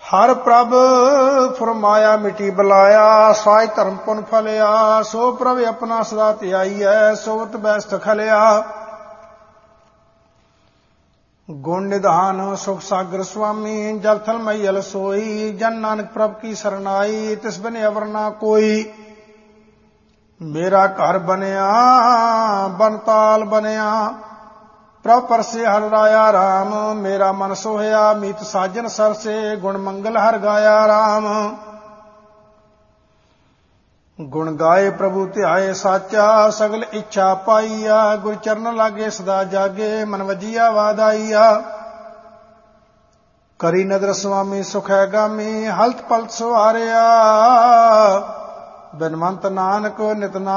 ਹਰ ਪ੍ਰਭ ਫਰਮਾਇਆ ਮਿਟੀ ਬੁਲਾਇਆ, ਸਾਜ ਧਰਮ ਪੁਨ ਫਲਿਆ। ਸੋ ਪ੍ਰਭ ਆਪਣਾ ਸਦਾ ਧਿਆਈਐ, ਸੋਵਤ ਬੈਸਤ ਖਲਿਆ। ਗੁਣ ਨਿਧਾਨ ਸੁਖ ਸਾਗਰ ਸੁਆਮੀ, ਜਲ ਥਲ ਮਈਲ ਸੋਈ। ਜਨ ਨਾਨਕ ਪ੍ਰਭ ਕੀ ਸਰਨਾਈ, ਤਿਸ ਬਿਨ ਅਵਰ ਨਾ ਕੋਈ। ਮੇਰਾ ਘਰ ਬਨਿਆ ਬਨਤਾਲ ਬਨਿਆ, ਪ੍ਰਭ ਪਰਸੇ ਹਰ ਰਾਇਆ ਰਾਮ। ਮੇਰਾ ਮਨ ਸੋਹਿਆ ਮੀਤ ਸਾਜਨ ਸਰਸੇ, ਗੁਣ ਮੰਗਲ ਹਰ ਗਾਇਆ ਰਾਮ। ਗੁਣ ਗਾਏ ਪ੍ਰਭੂ ਧਿਆਏ ਸਾਚਾ, ਸਗਲ ਇੱਛਾ ਪਾਈਆ। ਗੁਰ ਚਰਨ ਲਾਗੇ ਸਦਾ ਜਾਗੇ, ਮਨ ਵਜੀਆ ਵਾਦਾਈਆ। ਕਰੀ ਨਦਰ ਸੁਆਮੀ ਸੁਖੈ ਗਾਮੀ, ਹਲਤ ਪਲਤ ਸੁਹਾਰਿਆ। ਬਿਨਵੰਤ ਨਾਨਕ ਨਿਤ